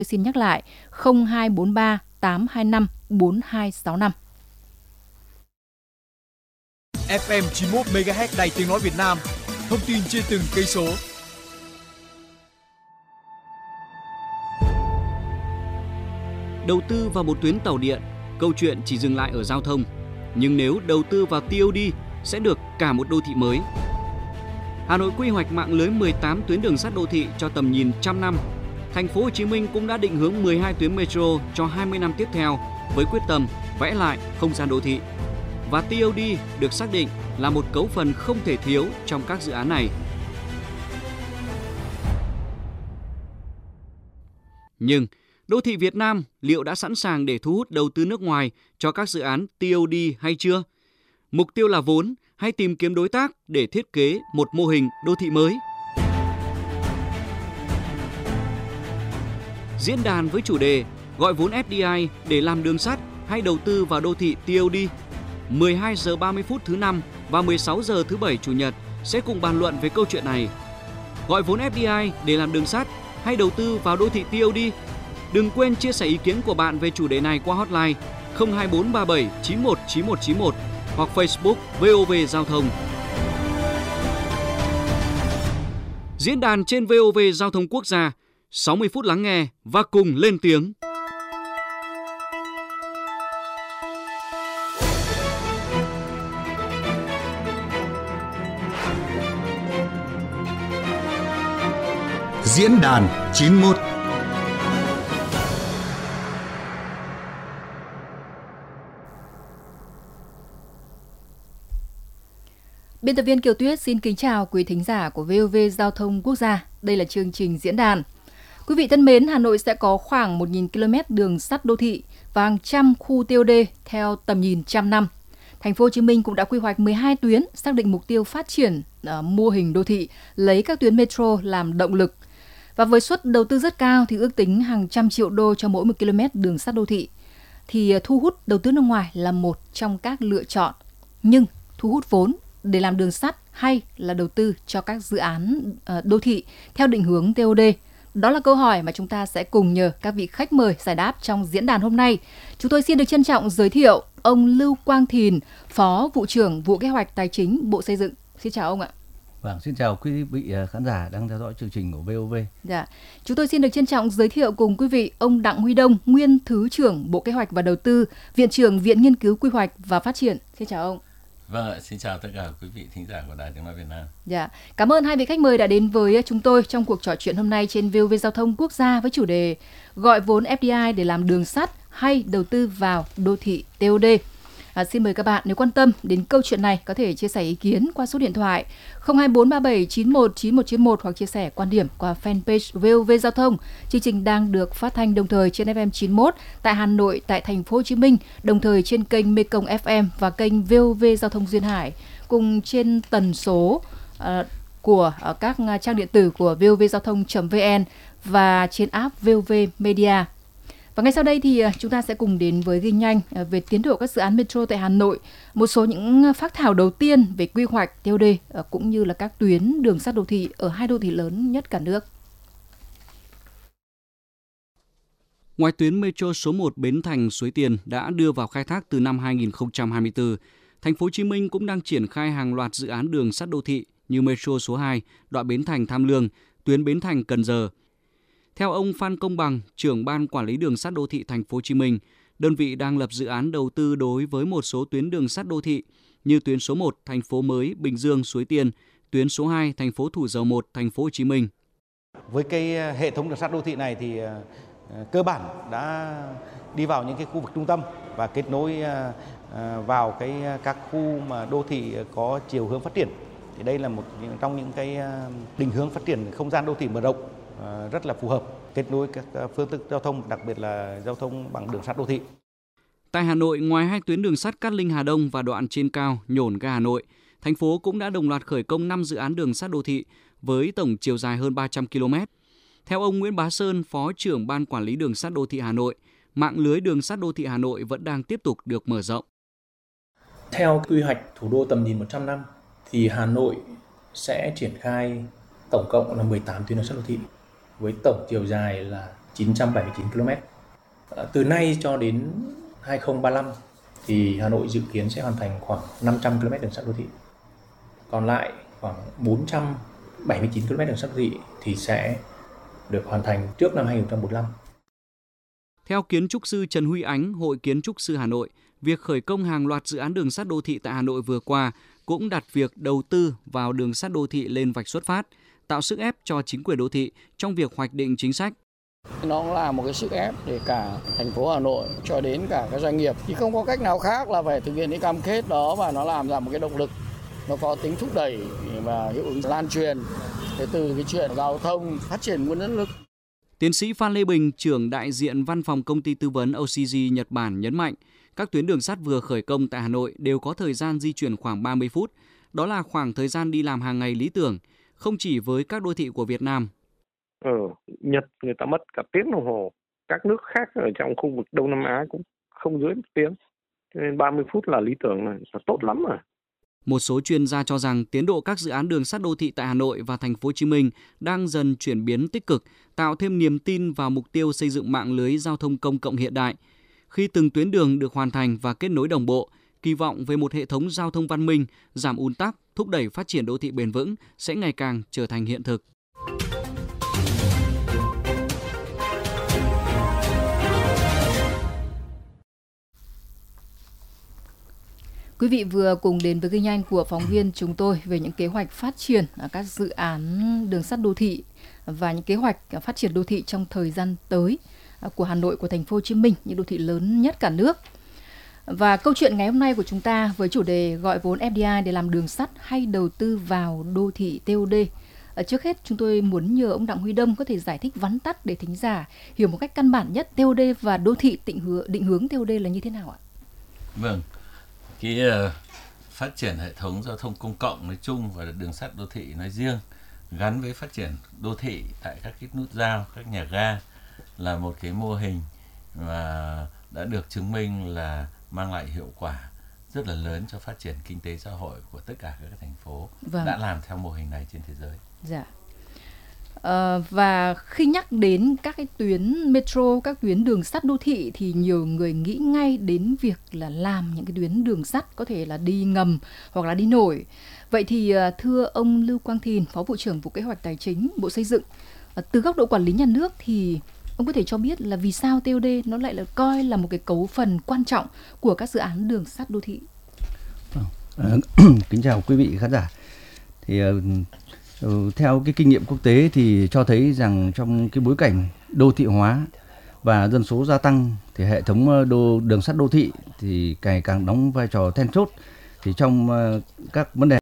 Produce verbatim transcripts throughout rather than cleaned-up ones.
Tôi xin nhắc lại không hai bốn ba tám hai năm bốn hai sáu năm. ép em chín mươi mốt mê ga héc Đài Tiếng nói Việt Nam. Thông tin trên từng cây số. Đầu tư vào một tuyến tàu điện, câu chuyện chỉ dừng lại ở giao thông. Nhưng nếu đầu tư vào tê ô đê sẽ được cả một đô thị mới. Hà Nội quy hoạch mạng lưới mười tám tuyến đường sắt đô thị cho tầm nhìn trăm năm. Thành phố Hồ Chí Minh cũng đã định hướng mười hai tuyến metro cho hai mươi năm tiếp theo với quyết tâm vẽ lại không gian đô thị. Và tê ô đê được xác định là một cấu phần không thể thiếu trong các dự án này. Nhưng đô thị Việt Nam liệu đã sẵn sàng để thu hút đầu tư nước ngoài cho các dự án tê ô đê hay chưa? Mục tiêu là vốn hay tìm kiếm đối tác để thiết kế một mô hình đô thị mới? Diễn đàn với chủ đề gọi vốn ép đê i để làm đường sắt hay đầu tư vào đô thị tê ô đê. mười hai giờ ba mươi phút thứ năm và mười sáu giờ thứ bảy chủ nhật sẽ cùng bàn luận về câu chuyện này. Gọi vốn ép đê i để làm đường sắt hay đầu tư vào đô thị tê ô đê? Đừng quên chia sẻ ý kiến của bạn về chủ đề này qua hotline không hai bốn ba bảy chín một chín một chín một hoặc Facebook vê o vê Giao thông. Diễn đàn trên vê o vê Giao thông Quốc gia, sáu mươi phút lắng nghe và cùng lên tiếng. Diễn đàn chín mươi mốt. Biên tập viên Kiều Tuyết xin kính chào quý thính giả của vê o vê Giao thông Quốc gia. Đây là chương trình diễn đàn. Quý vị thân mến, Hà Nội sẽ có khoảng một nghìn ki lô mét đường sắt đô thị và hàng trăm khu tê ô đê theo tầm nhìn trăm năm. Thành phố Hồ Chí Minh cũng đã quy hoạch mười hai tuyến, xác định mục tiêu phát triển uh, mô hình đô thị, lấy các tuyến metro làm động lực. Và với suất đầu tư rất cao thì ước tính hàng trăm triệu đô cho mỗi một km đường sắt đô thị. Thì thu hút đầu tư nước ngoài là một trong các lựa chọn. Nhưng thu hút vốn để làm đường sắt hay là đầu tư cho các dự án uh, đô thị theo định hướng tê ô đê? Đó là câu hỏi mà chúng ta sẽ cùng nhờ các vị khách mời giải đáp trong diễn đàn hôm nay. Chúng tôi xin được trân trọng giới thiệu ông Lưu Quang Thìn, Phó Vụ trưởng Vụ Kế hoạch Tài chính Bộ Xây dựng. Xin chào ông ạ. Vâng, xin chào quý vị khán giả đang theo dõi chương trình của vê o vê. Dạ. Chúng tôi xin được trân trọng giới thiệu cùng quý vị ông Đặng Huy Đông, nguyên Thứ trưởng Bộ Kế hoạch và Đầu tư, Viện trưởng Viện Nghiên cứu Quy hoạch và Phát triển. Xin chào ông. Vâng, xin chào tất cả quý vị thính giả của Đài Tiếng nói Việt Nam. Dạ. Cảm ơn hai vị khách mời đã đến với chúng tôi trong cuộc trò chuyện hôm nay trên vê o vê Giao thông Quốc gia với chủ đề gọi vốn ép đê i để làm đường sắt hay đầu tư vào đô thị tê ô đê. À, xin mời các bạn nếu quan tâm đến câu chuyện này có thể chia sẻ ý kiến qua số điện thoại không hai bốn ba bảy chín một chín một chín một hoặc chia sẻ quan điểm qua fanpage vê o vê Giao thông. Chương trình đang được phát thanh đồng thời trên ép em chín mươi mốt tại Hà Nội, tại Thành phố Hồ Chí Minh, đồng thời trên kênh Mekong ép em và kênh vê o vê Giao thông Duyên Hải, cùng trên tần số uh, của uh, các trang điện tử của vê o vê giao thông chấm vê en và trên app vê o vê Media. Và ngay sau đây thì chúng ta sẽ cùng đến với ghi nhanh về tiến độ các dự án metro tại Hà Nội, một số những phác thảo đầu tiên về quy hoạch tê ô đê cũng như là các tuyến đường sắt đô thị ở hai đô thị lớn nhất cả nước. Ngoài tuyến metro số một Bến Thành - Suối Tiên đã đưa vào khai thác từ năm hai nghìn không trăm hai mươi tư, Thành phố Hồ Chí Minh cũng đang triển khai hàng loạt dự án đường sắt đô thị như metro số hai đoạn Bến Thành - Tham Lương, tuyến Bến Thành - Cần Giờ. Theo ông Phan Công Bằng, trưởng Ban Quản lý Đường sắt Đô thị Thành phố Hồ Chí Minh, đơn vị đang lập dự án đầu tư đối với một số tuyến đường sắt đô thị như tuyến số một Thành phố Mới, Bình Dương, Suối Tiên, tuyến số hai Thành phố Thủ Dầu Một, Thành phố Hồ Chí Minh. Với cái hệ thống đường sắt đô thị này thì cơ bản đã đi vào những cái khu vực trung tâm và kết nối vào cái các khu mà đô thị có chiều hướng phát triển. Thì đây là một trong những cái định hướng phát triển không gian đô thị mở rộng rất là phù hợp, kết nối các phương tiện giao thông, đặc biệt là giao thông bằng đường sắt đô thị. Tại Hà Nội, ngoài hai tuyến đường sắt Cát Linh - Hà Đông và đoạn trên cao Nhổn - ga Hà Nội, thành phố cũng đã đồng loạt khởi công năm dự án đường sắt đô thị với tổng chiều dài hơn ba trăm ki lô mét. Theo ông Nguyễn Bá Sơn, Phó trưởng Ban Quản lý Đường sắt Đô thị Hà Nội, mạng lưới đường sắt đô thị Hà Nội vẫn đang tiếp tục được mở rộng. Theo quy hoạch thủ đô tầm nhìn một trăm năm, thì Hà Nội sẽ triển khai tổng cộng là mười tám tuyến đường sắt đô thị với tổng chiều dài là chín trăm bảy mươi chín ki lô mét. Từ nay cho đến hai không ba lăm thì Hà Nội dự kiến sẽ hoàn thành khoảng năm trăm ki lô mét đường sắt đô thị. Còn lại khoảng bốn trăm bảy mươi chín ki lô mét đường sắt đô thị thì sẽ được hoàn thành trước năm hai không bốn lăm. Theo kiến trúc sư Trần Huy Ánh, Hội Kiến trúc sư Hà Nội, việc khởi công hàng loạt dự án đường sắt đô thị tại Hà Nội vừa qua cũng đặt việc đầu tư vào đường sắt đô thị lên vạch xuất phát, tạo sức ép cho chính quyền đô thị trong việc hoạch định chính sách. Nó là một cái sức ép để cả thành phố Hà Nội cho đến cả các doanh nghiệp thì không có cách nào khác là phải thực hiện cái cam kết đó, và nó làm ra một cái động lực, nó có tính thúc đẩy và hiệu ứng lan truyền từ cái chuyện giao thông, phát triển nguồn nhân lực. Tiến sĩ Phan Lê Bình, trưởng đại diện văn phòng công ty tư vấn o xê giê Nhật Bản nhấn mạnh, các tuyến đường sắt vừa khởi công tại Hà Nội đều có thời gian di chuyển khoảng ba mươi phút. Đó là khoảng thời gian đi làm hàng ngày lý tưởng, không chỉ với các đô thị của Việt Nam. Ở Nhật người ta mất cả tiếng đồng hồ, các nước khác ở trong khu vực Đông Nam Á cũng không dưới một tiếng, cho nên ba mươi phút là lý tưởng này, là tốt lắm rồi. Một số chuyên gia cho rằng tiến độ các dự án đường sắt đô thị tại Hà Nội và Thành phố Hồ Chí Minh đang dần chuyển biến tích cực, tạo thêm niềm tin vào mục tiêu xây dựng mạng lưới giao thông công cộng hiện đại. Khi từng tuyến đường được hoàn thành và kết nối đồng bộ, kỳ vọng về một hệ thống giao thông văn minh, giảm ùn tắc, thúc đẩy phát triển đô thị bền vững sẽ ngày càng trở thành hiện thực. Quý vị vừa cùng đến với ghi nhanh của phóng viên chúng tôi về những kế hoạch phát triển các dự án đường sắt đô thị và những kế hoạch phát triển đô thị trong thời gian tới của Hà Nội, của Thành phố Hồ Chí Minh, những đô thị lớn nhất cả nước. Và câu chuyện ngày hôm nay của chúng ta với chủ đề gọi vốn ép đê i để làm đường sắt hay đầu tư vào đô thị tê ô đê. Trước hết, chúng tôi muốn nhờ ông Đặng Huy Đông có thể giải thích vắn tắt để thính giả hiểu một cách căn bản nhất tê ô đê và đô thị định hướng, định hướng tê ô đê là như thế nào ạ? Vâng, cái uh, phát triển hệ thống giao thông công cộng nói chung và đường sắt đô thị nói riêng gắn với phát triển đô thị tại các cái nút giao, các nhà ga là một cái mô hình mà đã được chứng minh là mang lại hiệu quả rất là lớn cho phát triển kinh tế xã hội của tất cả các thành phố. Vâng. Đã làm theo mô hình này trên thế giới. Dạ. À, và khi nhắc đến các cái tuyến metro, các tuyến đường sắt đô thị thì nhiều người nghĩ ngay đến việc là làm những cái tuyến đường sắt có thể là đi ngầm hoặc là đi nổi. Vậy thì thưa ông Lưu Quang Thìn, Phó Vụ trưởng Vụ Kế hoạch Tài chính, Bộ Xây dựng, từ góc độ quản lý nhà nước thì ông có thể cho biết là vì sao tê ô đê nó lại là coi là một cái cấu phần quan trọng của các dự án đường sắt đô thị? À, kính chào quý vị khán giả. Thì uh, theo cái kinh nghiệm quốc tế thì cho thấy rằng trong cái bối cảnh đô thị hóa và dân số gia tăng thì hệ thống đô, đường sắt đô thị thì ngày càng đóng vai trò then chốt thì trong uh, các vấn đề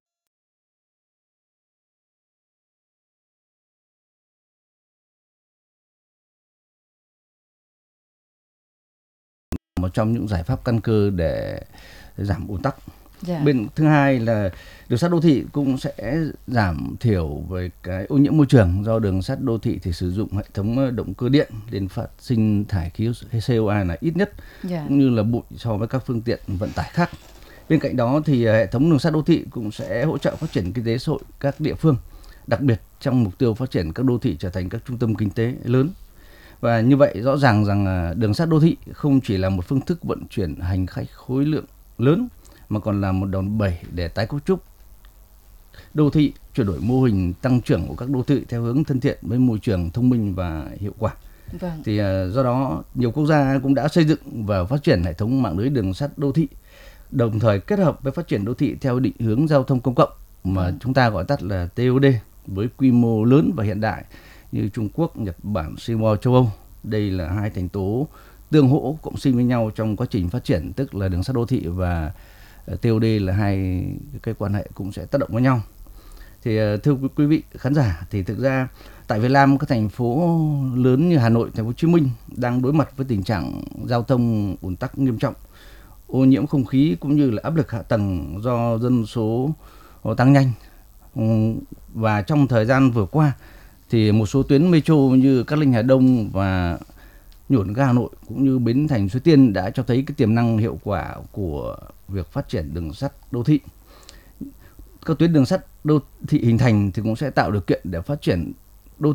một trong những giải pháp căn cơ để giảm ùn tắc. Yeah. Bên thứ hai là đường sắt đô thị cũng sẽ giảm thiểu về cái ô nhiễm môi trường, do đường sắt đô thị thì sử dụng hệ thống động cơ điện nên phát sinh thải khí xê o hai là ít nhất, yeah. cũng như là bụi so với các phương tiện vận tải khác. Bên cạnh đó thì hệ thống đường sắt đô thị cũng sẽ hỗ trợ phát triển kinh tế xã hội các địa phương, đặc biệt trong mục tiêu phát triển các đô thị trở thành các trung tâm kinh tế lớn. Và như vậy rõ ràng rằng đường sắt đô thị không chỉ là một phương thức vận chuyển hành khách khối lượng lớn mà còn là một đòn bẩy để tái cấu trúc đô thị, chuyển đổi mô hình tăng trưởng của các đô thị theo hướng thân thiện với môi trường, thông minh và hiệu quả. Vâng. Thì do đó nhiều quốc gia cũng đã xây dựng và phát triển hệ thống mạng lưới đường sắt đô thị, đồng thời kết hợp với phát triển đô thị theo định hướng giao thông công cộng mà vâng. chúng ta gọi tắt là tê ô đê với quy mô lớn và hiện đại như Trung Quốc, Nhật Bản, Singapore, châu Âu. Đây là hai thành tố tương hỗ cộng sinh với nhau trong quá trình phát triển, tức là đường sắt đô thị và tê ô đê là hai cái quan hệ cũng sẽ tác động với nhau. Thì thưa quý vị khán giả, thì thực ra tại Việt Nam, các thành phố lớn như Hà Nội, Thành phố Hồ Chí Minh đang đối mặt với tình trạng giao thông ùn tắc nghiêm trọng, ô nhiễm không khí cũng như là áp lực hạ tầng do dân số tăng nhanh. Và trong thời gian vừa qua thì một số tuyến metro như Cát Linh Hà Đông và Nhổn ga Hà Nội cũng như Bến Thành Suối Tiên đã cho thấy cái tiềm năng hiệu quả của việc phát triển đường sắt đô thị. Các tuyến đường sắt đô thị hình thành thì cũng sẽ tạo điều kiện để phát triển đô thị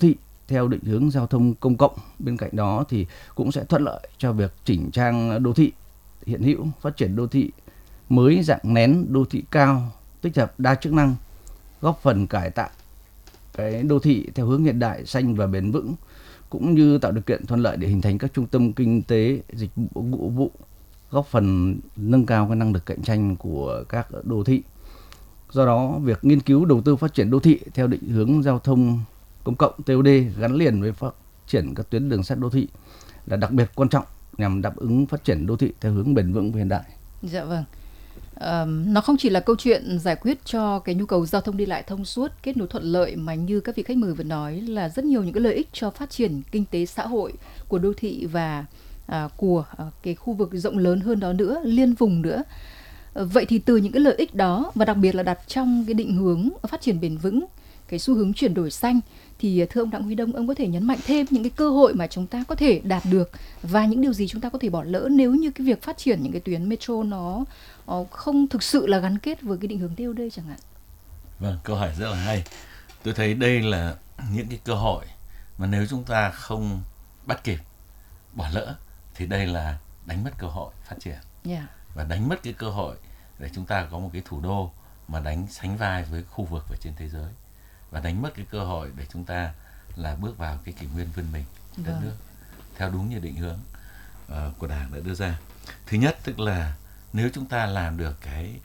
theo định hướng giao thông công cộng. Bên cạnh đó thì cũng sẽ thuận lợi cho việc chỉnh trang đô thị hiện hữu, phát triển đô thị mới dạng nén, đô thị cao, tích hợp đa chức năng, góp phần cải tạo cái đô thị theo hướng hiện đại, xanh và bền vững, cũng như tạo điều kiện thuận lợi để hình thành các trung tâm kinh tế, dịch vụ vụ, góp phần nâng cao cái năng lực cạnh tranh của các đô thị. Do đó, việc nghiên cứu đầu tư phát triển đô thị theo định hướng giao thông công cộng T O D gắn liền với phát triển các tuyến đường sắt đô thị là đặc biệt quan trọng nhằm đáp ứng phát triển đô thị theo hướng bền vững và hiện đại. Dạ vâng. Uh, nó không chỉ là câu chuyện giải quyết cho cái nhu cầu giao thông đi lại thông suốt, kết nối thuận lợi, mà như các vị khách mời vừa nói là rất nhiều những cái lợi ích cho phát triển kinh tế xã hội của đô thị và uh, của uh, cái khu vực rộng lớn hơn đó nữa, liên vùng nữa. Uh, vậy thì từ những cái lợi ích đó, và đặc biệt là đặt trong cái định hướng phát triển bền vững, cái xu hướng chuyển đổi xanh, thì thưa ông Đặng Huy Đông, ông có thể nhấn mạnh thêm những cái cơ hội mà chúng ta có thể đạt được và những điều gì chúng ta có thể bỏ lỡ nếu như cái việc phát triển những cái tuyến metro nó không thực sự là gắn kết với cái định hướng T O D chẳng hạn. Vâng, câu hỏi rất là hay. Tôi thấy đây là những cái cơ hội mà nếu chúng ta không bắt kịp, bỏ lỡ thì đây là đánh mất cơ hội phát triển. Yeah. Và đánh mất cái cơ hội để chúng ta có một cái thủ đô mà đánh sánh vai với khu vực và trên thế giới, và đánh mất cái cơ hội để chúng ta là bước vào cái kỷ nguyên vươn mình đất Vâng. nước theo đúng như định hướng uh, của Đảng đã đưa ra. Thứ nhất, tức là nếu chúng ta làm được cái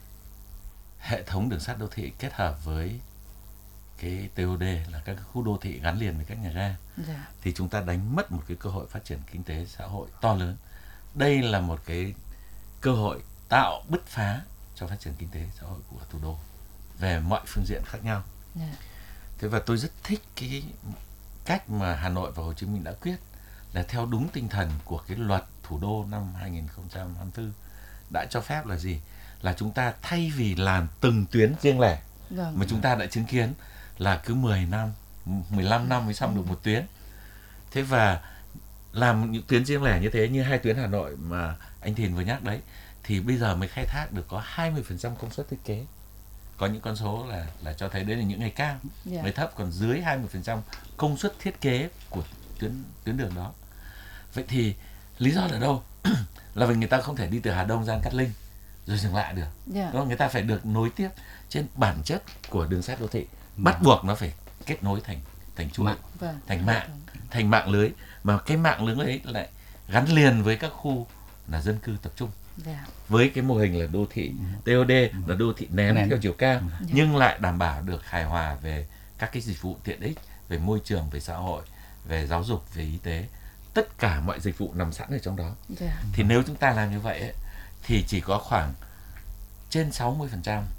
hệ thống đường sắt đô thị kết hợp với cái T O D là các khu đô thị gắn liền với các nhà ga, Dạ. thì chúng ta đánh mất một cái cơ hội phát triển kinh tế xã hội to lớn. Đây là một cái cơ hội tạo bứt phá cho phát triển kinh tế xã hội của thủ đô về mọi phương diện khác nhau. Dạ. Thế và tôi rất thích cái cách mà Hà Nội và Hồ Chí Minh đã quyết là theo đúng tinh thần của cái luật thủ đô năm hai không hai tư đã cho phép là gì? Là chúng ta thay vì làm từng tuyến riêng lẻ, Vâng. mà chúng ta đã chứng kiến là cứ mười năm, mười lăm năm mới xong được một tuyến. Thế và làm những tuyến riêng lẻ như thế, như hai tuyến Hà Nội mà anh Thìn vừa nhắc đấy, thì bây giờ mới khai thác được có hai mươi phần trăm công suất thiết kế. Có những con số là là cho thấy đấy là những ngày cao, Yeah. ngày thấp còn dưới hai mươi phần trăm công suất thiết kế của tuyến tuyến đường đó. Vậy thì lý do là đâu? Là vì người ta không thể đi từ Hà Đông ra Cát Linh rồi dừng lại được. Yeah. Đúng không? Người ta phải được nối tiếp trên bản chất của đường sắt đô thị, bắt buộc nó phải kết nối thành thành chuỗi, Vâng. thành mạng, thành mạng lưới, mà cái mạng lưới ấy lại gắn liền với các khu là dân cư tập trung. Dạ. Với cái mô hình là đô thị T O D là đô thị nén, Nén. theo chiều cao, nhưng lại đảm bảo được hài hòa về các cái dịch vụ tiện ích, về môi trường, về xã hội, về giáo dục, về y tế, tất cả mọi dịch vụ nằm sẵn ở trong đó. Dạ. Thì nếu chúng ta làm như vậy ấy, thì chỉ có khoảng trên sáu mươi phần trăm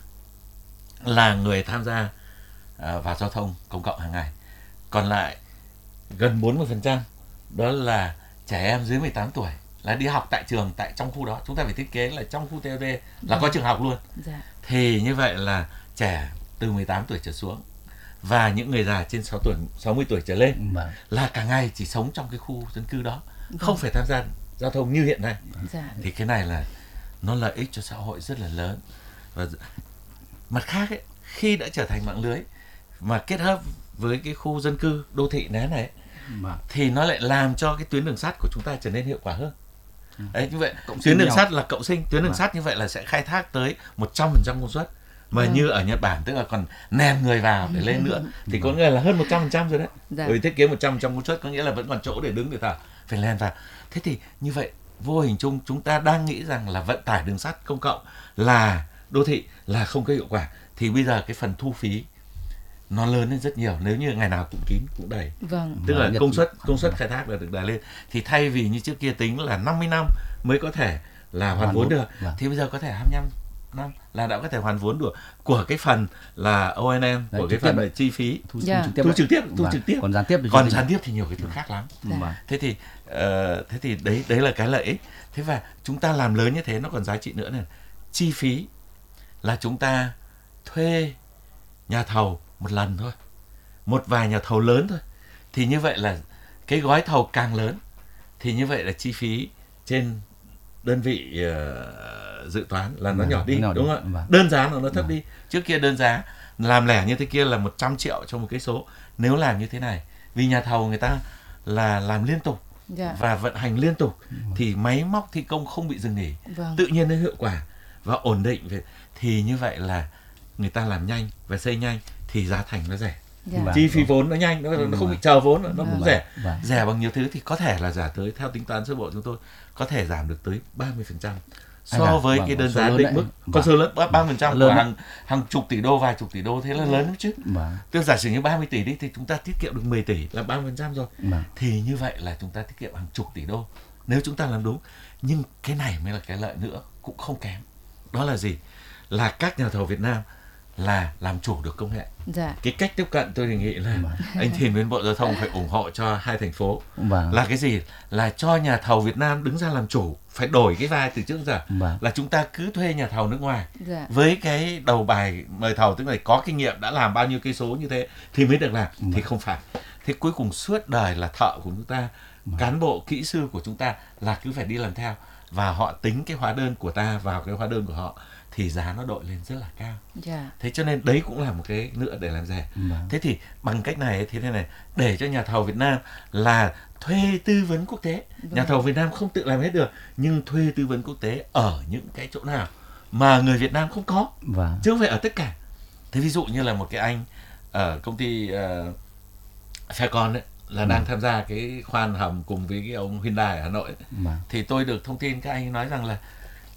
là người tham gia à, vào giao thông công cộng hàng ngày. Còn lại gần bốn mươi phần trăm đó là trẻ em dưới mười tám tuổi, là đi học tại trường, tại trong khu đó. Chúng ta phải thiết kế là trong khu T O D là có trường học luôn. Dạ. Thì như vậy là trẻ từ mười tám tuổi trở xuống và những người già trên sáu tuổi, sáu mươi tuổi trở lên Vâng. là cả ngày chỉ sống trong cái khu dân cư đó, Vâng. không phải tham gia giao thông như hiện nay. Dạ. Thì cái này là nó lợi ích cho xã hội rất là lớn. Và mặt khác ấy, khi đã trở thành mạng lưới mà kết hợp với cái khu dân cư đô thị nén này ấy, Vâng. thì nó lại làm cho cái tuyến đường sắt của chúng ta trở nên hiệu quả hơn. Đấy, như vậy Cộng tuyến sinh đường nhau. sắt là cộng sinh, tuyến đường Vâng. sắt như vậy là sẽ khai thác tới một trăm phần trăm công suất. Mà Vâng. như ở Nhật Bản, tức là còn nèm người vào để lên nữa, thì có nghĩa là hơn một trăm phần trăm rồi đấy. Dạ. Bởi vì thiết kế một trăm phần trăm công suất có nghĩa là vẫn còn chỗ để đứng để thở, phải lên vào. Thế thì như vậy vô hình chung chúng ta đang nghĩ rằng là vận tải đường sắt công cộng là đô thị là không có hiệu quả, thì bây giờ cái phần thu phí nó lớn lên rất nhiều nếu như ngày nào cũng kín cũng đầy. Vâng. Tức là Vâng, công suất công suất khai thác là được đẩy lên, thì thay vì như trước kia tính là năm mươi năm mới có thể là hoàn, Hoàn vốn vốn. được, Vâng. thì bây giờ có thể hai mươi lăm năm là đã có thể hoàn vốn được của cái phần là O and M, Đấy, của cái trực tiếp phần đấy. là chi phí Thu, Dạ. thu trực tiếp. thu đấy. trực tiếp thu Vâng. trực tiếp Còn gián tiếp thì còn chưa gián tiếp thì nhiều cái thứ khác lắm. tính. Vâng. Thế thì ờ, thế thì đấy đấy là cái lợi ích. Thế và chúng ta làm lớn như thế nó còn giá trị nữa này. Chi phí là chúng ta thuê nhà thầu một lần thôi, một vài nhà thầu lớn thôi, thì như vậy là cái gói thầu càng lớn thì như vậy là chi phí trên đơn vị uh, dự toán là nó Vâng, nhỏ đi, nó nhỏ đúng đi. không ạ? Vâng. Đơn giá nó nó thấp Vâng. đi. Trước kia đơn giá làm lẻ như thế kia là một trăm triệu cho một cái số. Nếu làm như thế này Vì nhà thầu người ta là làm liên tục dạ. và vận hành liên tục thì máy móc thi công không bị dừng nghỉ, vâng. tự nhiên nó hiệu quả và ổn định. Thì như vậy là người ta làm nhanh và xây nhanh thì giá thành nó rẻ. Dạ. Chi phí vốn nó nhanh, nó, nó không bị chờ vốn nữa, nó cũng dạ. rẻ. Dạ. Rẻ bằng nhiều thứ thì có thể là giảm tới, theo tính toán sơ bộ chúng tôi, có thể giảm được tới ba mươi phần trăm so à, với vâng, cái đơn giá định mức. Con số lớn ba mươi phần trăm của hàng hàng chục tỷ đô, vài chục tỷ đô, thế là lớn lắm chứ. Vâng. Tức giả sử như ba mươi tỷ đi thì chúng ta tiết kiệm được mười tỷ là ba mươi phần trăm rồi. Vâng. Thì như vậy là chúng ta tiết kiệm hàng chục tỷ đô nếu chúng ta làm đúng. Nhưng cái này mới là cái lợi nữa cũng không kém. Đó là gì? Là các nhà thầu Việt Nam là làm chủ được công nghệ. Dạ. Cái cách tiếp cận tôi đề nghị là vâng. anh Thìn bên Bộ Giao thông phải ủng hộ cho hai thành phố. Vâng. Là cái gì? Là cho nhà thầu Việt Nam đứng ra làm chủ, phải đổi cái vai từ trước giờ. Vâng. Là chúng ta cứ thuê nhà thầu nước ngoài dạ. với cái đầu bài mời thầu, tức là có kinh nghiệm, đã làm bao nhiêu cây số như thế thì mới được làm. Vâng. Thì không phải. Thế cuối cùng suốt đời là thợ của chúng ta, vâng. cán bộ kỹ sư của chúng ta là cứ phải đi làm theo, và họ tính cái hóa đơn của ta vào cái hóa đơn của họ thì giá nó đội lên rất là cao. Yeah. Thế cho nên đấy cũng là một cái nữa để làm rẻ. Mm. Thế thì bằng cách này thế này này, để cho nhà thầu Việt Nam là thuê tư vấn quốc tế. Mm. Nhà thầu Việt Nam không tự làm hết được, nhưng thuê tư vấn quốc tế ở những cái chỗ nào mà người Việt Nam không có, mm. chứ không phải ở tất cả. Thế ví dụ như là một cái anh ở công ty uh, Faircon đấy, là mm. đang tham gia cái khoan hầm cùng với cái ông Hyundai ở Hà Nội ấy. Mm. Thì tôi được thông tin các anh nói rằng là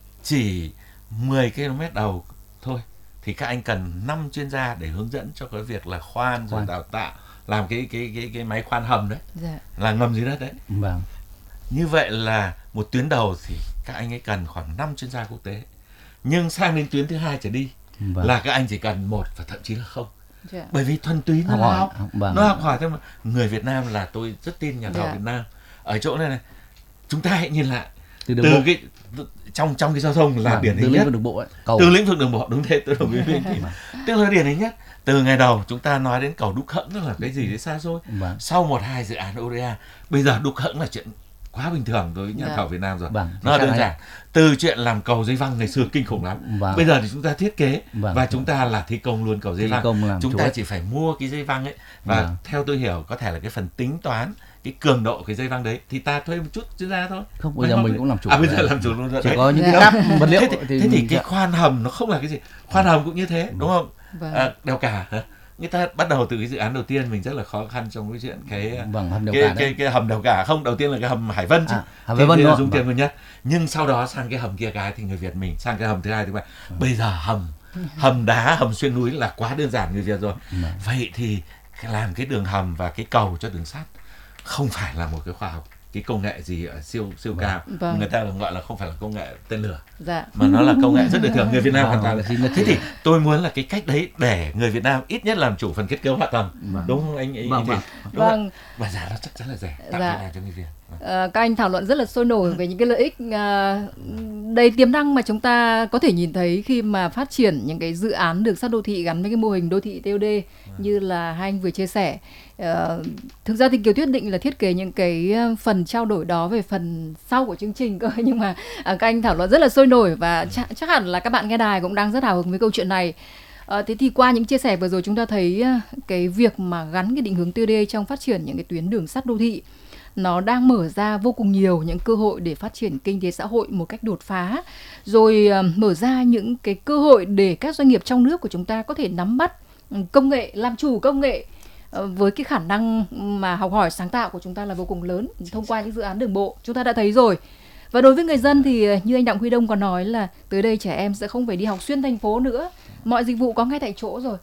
chỉ mười ki lô mét đầu thôi thì các anh cần năm chuyên gia để hướng dẫn cho cái việc là khoan, rồi đào tạo làm cái cái cái cái máy khoan hầm đấy, dạ. là ngầm dưới đất đấy. Vâng. Như vậy là một tuyến đầu thì các anh ấy cần khoảng năm chuyên gia quốc tế, nhưng sang đến tuyến thứ hai trở đi vâng. là các anh chỉ cần một và thậm chí là không. Dạ. Bởi vì thuần túy nó học, học vâng. nó học hỏi thêm. Người Việt Nam là tôi rất tin nhà thầu dạ. Việt Nam ở chỗ này này, chúng ta hãy nhìn lại từ, từ cái trong trong cái giao thông là điển hình nhất. Đường bộ ấy. Cầu. Từ lĩnh vực đường bộ, đúng thế, tôi đồng ý với anh. Tức là điển hình nhất. Từ ngày đầu chúng ta nói đến cầu Đúc Hẫng, tức là cái gì đấy xa xôi. Vâng. Sau một hai dự án ô đê a, bây giờ Đúc Hẫng là chuyện quá bình thường đối với nhà thầu Việt Nam rồi. Vâng. Nó là đơn giản. Từ chuyện làm cầu dây văng ngày xưa kinh khủng lắm. Vâng. Bây giờ thì chúng ta thiết kế vâng. và chúng ta là thi công luôn cầu dây thi văng. Chúng ta ấy. chỉ phải mua cái dây văng ấy, và vâng. theo tôi hiểu có thể là cái phần tính toán cái cường độ cái dây văng đấy thì ta thuê một chút chuyên gia thôi. Không, bây giờ mình cũng làm chủ. À bây giờ làm chủ luôn rồi. Chỉ đấy. Có những cái cáp vật liệu. Thế thì, thì, thế thì cái khoan hầm nó không là cái gì. Khoan hầm cũng như thế, đúng không? Vâng. À, đèo cả hả? Người ta bắt đầu từ cái dự án đầu tiên mình rất là khó khăn trong cái chuyện cái vâng, hầm đèo cái, cả cái, cái hầm đèo cả. Không, đầu tiên là cái hầm Hải Vân chứ. À, hầm Hải Vân là dùng tiền nhiều nhất. Nhưng sau đó sang cái hầm kia cái thì người Việt mình sang cái hầm thứ hai thứ ba. Ừ. Bây giờ hầm hầm đá, hầm xuyên núi là quá đơn giản người Việt rồi. Ừ. Vậy thì làm cái đường hầm và cái cầu cho đường sắt không phải là một cái khoa học, cái công nghệ gì ở siêu siêu vâng. cao. Vâng. Người ta gọi là không phải là công nghệ tên lửa, dạ. mà nó là công nghệ rất đời thường. Người Việt Nam hoàn toàn là thế. Thì tôi muốn là cái cách đấy để người Việt Nam ít nhất làm chủ phần kết cấu hạ tầng, vâng. đúng không anh ấy? Vâng, vâng. Đúng vâng. Và giá nó chắc chắn là rẻ, tạo dạ. việc cho người Việt. Vâng. À, các anh thảo luận rất là sôi nổi về những cái lợi ích à, đầy tiềm năng mà chúng ta có thể nhìn thấy khi mà phát triển những cái dự án đường sắt đô thị gắn với cái mô hình đô thị tê ô đê vâng. như là hai anh vừa chia sẻ. À, thực ra thì Kiều Tuyết định là thiết kế những cái phần trao đổi đó về phần sau của chương trình cơ, nhưng mà à, các anh thảo luận rất là sôi nổi và ừ. chắc, chắc hẳn là các bạn nghe đài cũng đang rất hào hứng với câu chuyện này. À, thế thì qua những chia sẻ vừa rồi chúng ta thấy cái việc mà gắn cái định hướng tê ô đê trong phát triển những cái tuyến đường sắt đô thị nó đang mở ra vô cùng nhiều những cơ hội để phát triển kinh tế xã hội một cách đột phá, rồi uh, mở ra những cái cơ hội để các doanh nghiệp trong nước của chúng ta có thể nắm bắt công nghệ, làm chủ công nghệ uh, với cái khả năng mà học hỏi sáng tạo của chúng ta là vô cùng lớn thông qua những dự án đường bộ chúng ta đã thấy rồi. Và đối với người dân thì như anh Đặng Huy Đông còn nói là tới đây trẻ em sẽ không phải đi học xuyên thành phố nữa, mọi dịch vụ có ngay tại chỗ rồi.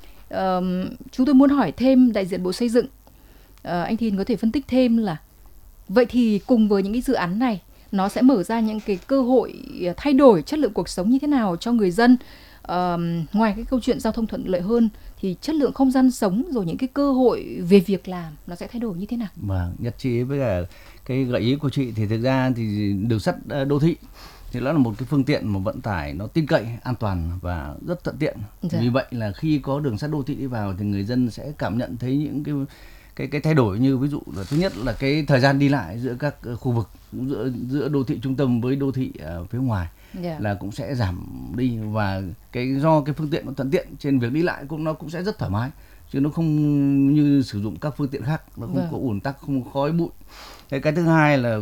Uh, chúng tôi muốn hỏi thêm đại diện Bộ Xây dựng, uh, anh Thìn có thể phân tích thêm là vậy thì cùng với những cái dự án này nó sẽ mở ra những cái cơ hội thay đổi chất lượng cuộc sống như thế nào cho người dân. Uh, ngoài cái câu chuyện giao thông thuận lợi hơn thì chất lượng không gian sống rồi những cái cơ hội về việc làm nó sẽ thay đổi như thế nào? Vâng, nhất trí với cả cái gợi ý của chị thì thực ra thì đường sắt đô thị thì nó là một cái phương tiện mà vận tải nó tin cậy, an toàn và rất thuận tiện. Dạ. Vì vậy là khi có đường sắt đô thị đi vào thì người dân sẽ cảm nhận thấy những cái cái cái thay đổi, như ví dụ là thứ nhất là cái thời gian đi lại giữa các khu vực, giữa giữa đô thị trung tâm với đô thị ở phía ngoài yeah. là cũng sẽ giảm đi, và cái do cái phương tiện nó thuận tiện trên việc đi lại cũng nó cũng sẽ rất thoải mái. chứ nó không như sử dụng các phương tiện khác, nó không vâng. có ùn tắc, không có khói bụi. Cái cái thứ hai là